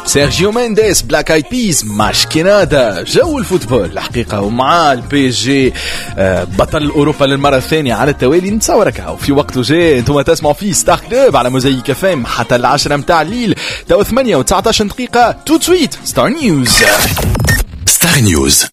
سيرجيو مينديز بلاك ايد بيز ماش كندا. جو الفوتبول الحقيقة ومع البي اس جي بطل أوروبا للمرة الثانية على التوالي. نتصورك هاو في وقته جاي انتم تسمعوا فيه ستار كلوب على موزايك فام حتى 10 متاع الليل. تو 8 و19 دقيقة. تو تويت ستار نيوز. ستار نيوز.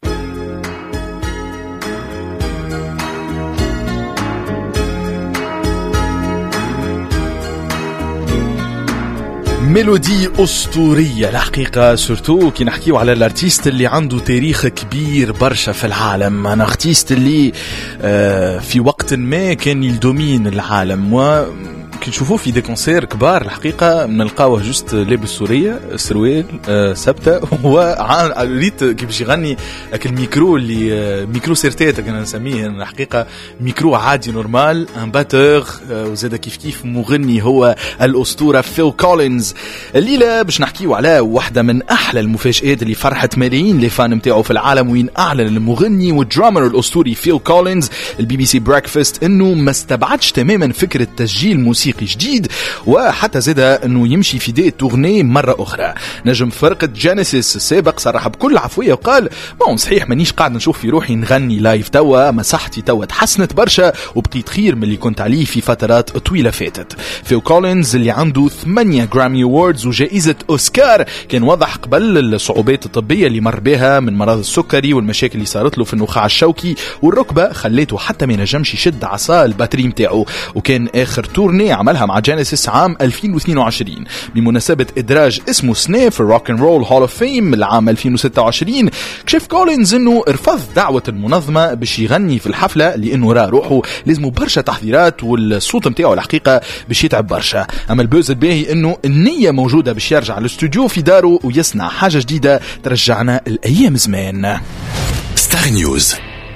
ميلودي أسطورية الحقيقة، سورتو كي نحكيو على الارتيست اللي عنده تاريخ كبير برشا في العالم. أنا ارتيست اللي في وقت ما كان يدومين العالم، و كي نشوفوه في دي كونسير كبار الحقيقة نلقاوه جست لابس سورية سروال ثابتة وريت كيفاش يغني الميكرو اللي ميكرو سيرتيتا كنا نسميه الحقيقة ميكرو عادي نورمال ان باتور، وزاد كيف مغني هو الأسطورة فيل كولينز. الليلة باش نحكيو على واحدة من أحلى المفاجآت اللي فرحت ملايين لي فان متاعو في العالم، وين أعلن المغني والدرامر الأسطوري فيل كولينز البي بي سي بريكفاست إنه ما استبعدش تماما فكرة تسجيل موسيقى جديد، وحتى زاد انه يمشي في دي تورني مره اخرى. نجم فرقه جينيسيس السابق صرح بكل عفويه وقال بون صحيح مانيش قاعد نشوف في روحي نغني لايف توا، مساحتي توا تحسنت برشا وبقيت خير من اللي كنت عليه في فترات طويله فاتت. فيل كولينز اللي عنده 8 جرامي اووردز وجائزه اوسكار كان وضح قبل الصعوبات الطبيه اللي مر بها من مرض السكري والمشاكل اللي صارت له في النخاع الشوكي والركبه خليته حتى ما نجمش يشد عصا الباتري متاعو. وكان اخر تورني عملها مع جينيسيس عام 2022 بمناسبة إدراج اسمه سني في الروك اند رول هول اوف فيم العام 2026. كشف كولينز انه رفض دعوة المنظمة باش يغني في الحفلة لانه راه روحه لازمه برشا تحضيرات والصوت متاعه الحقيقة باش يتعب برشا. اما البوز الباهي انه النية موجودة باش يرجع للاستوديو في داره ويصنع حاجة جديدة ترجعنا الايام زمان. ستار نيوز.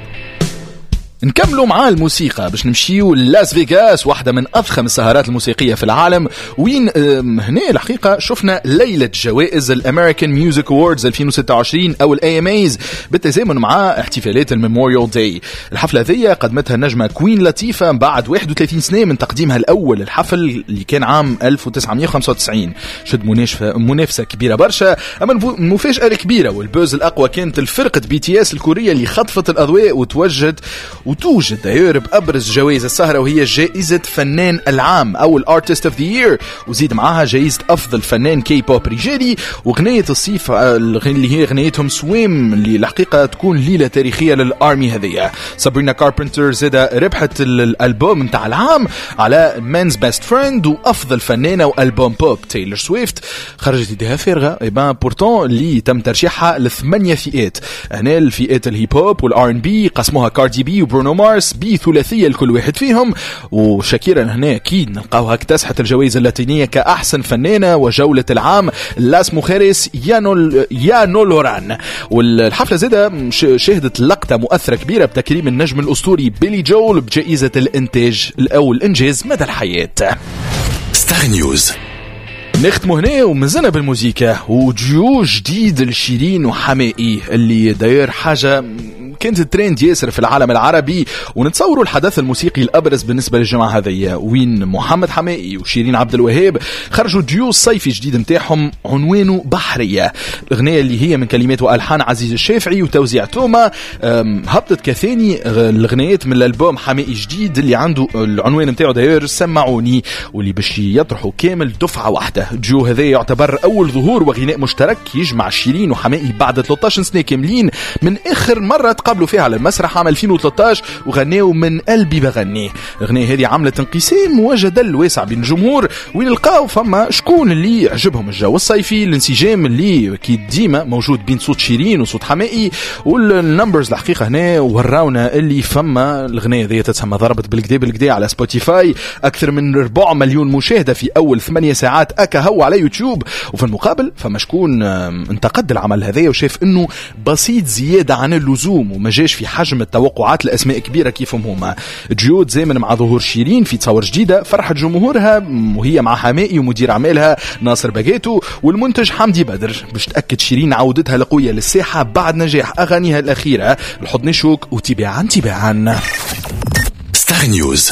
نكملوا مع الموسيقى باش نمشيو لاس فيغاس، واحدة من أضخم السهرات الموسيقية في العالم، وين هنا الحقيقة شفنا ليلة جوائز الأمريكان ميوزك أووردز 2026 أو الAMAs بالتزامن مع احتفالات الميموريال داي. الحفلة ذي قدمتها النجمة كوين لطيفة بعد 31 سنة من تقديمها الأول الحفل اللي كان عام 1995. شد منافسة كبيرة برشا. أما المفاجأة الكبيرة والبوز الأقوى كانت الفرقة BTS الكورية اللي خطفت الأضواء وتوجد داير بأبرز جوائز السهرة، وهي جائزة فنان العام أو الارتست اوف ذا يير، وزيد معاها جائزة أفضل فنان كي بوب رجالي، وغنية الصيف اللي هي غنيتهم سويم اللي الحقيقة تكون ليلة تاريخية للأرمي هذية. سابرينا كاربنتر زاد ربحت الألبوم متاع العام على مانز بيست فريند، وأفضل فنانة وألبوم بوب تايلور سويفت خرجت يديها فارغة. بورتون اللي تم ترشيحها ل8 فئات. هنا الفئات الهيب هوب والار ان بي قسموها كاردي بي وبرونو مارس بثلاثية لكل واحد فيهم، وشاكيرا هنا أكيد نلقاوها اكتسحت الجوائز اللاتينية كأحسن فنانة وجولة العام لاس موخيريس يانو لوران. والحفلة زادة شهدت لقطة مؤثرة كبيرة بتكريم النجم الأسطوري بيلي جول بجائزة الإنتاج أو الإنجاز مدى الحياة. ستار نيوز. نختموا هنا ومنزلنا بالموسيقى وديو جديد لشيرين وحمائي اللي داير حاجة كانت ترند ياسر في العالم العربي، ونتصوروا الحدث الموسيقي الأبرز بالنسبة للجماعة هذية، وين محمد حمائي وشيرين عبد الوهاب خرجوا ديو صيفي جديد متاعهم عنوانه بحرية. الأغنية اللي هي من كلمات وألحان عزيز الشافعي وتوزيع توما هبطت كثاني الأغنيات من الألبوم حمائي جديد اللي عنده العنوان متاعه داير سمعوني، واللي باش يطرحوا كامل دفعة واحدة. ديو هذا يعتبر أول ظهور وغناء مشترك يجمع شيرين وحمائي بعد 13 سنة كاملين من آخر مرة تقابلوا فيها على المسرح عام 2013 وغناوا من قلبي بغنيه. الأغنية هذه عملت انقسام وجدل واسع بين الجمهور، ونلقاو فما شكون اللي عجبهم الجو الصيفي، الانسجام اللي كي ديما موجود بين صوت شيرين وصوت حمائي، والنمبرز الحقيقة هنا وراونا اللي فما الأغنية ذي تتسمى ضربت بالكدا على سبوتيفاي أكثر من 4 مليون مشاهدة في أول 8 ساعات أكهو على يوتيوب. وفي المقابل فما شكون انتقد العمل هذا وشاف انه بسيط زيادة عن اللزوم وما جاش في حجم التوقعات لأسماء كبيرة كيفهم هما. جيود زامن مع ظهور شيرين في تصور جديدة فرحت جمهورها وهي مع حمائي ومدير عملها ناصر بقيتو والمنتج حمدي بدر باش تأكد شيرين عودتها القوية للساحة بعد نجاح أغانيها الأخيرة الحضن شوك وتباعا. ستار نيوز.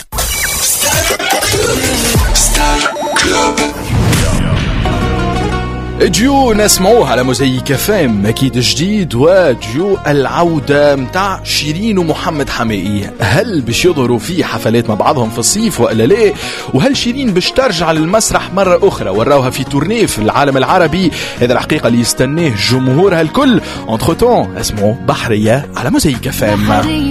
ديو نسمعوها على موزايك فام أكيد جديد، وديو العودة متاع شيرين ومحمد حمائي. هل باش يظهروا في حفلات مع بعضهم في الصيف وإلا لا؟ وهل شيرين باش ترجع للمسرح مرة أخرى وراوها في تورنيه في العالم العربي؟ هذا الحقيقة اللي يستناه جمهورها الكل. انتر تون اسمعوا بحرية على موزايك فام.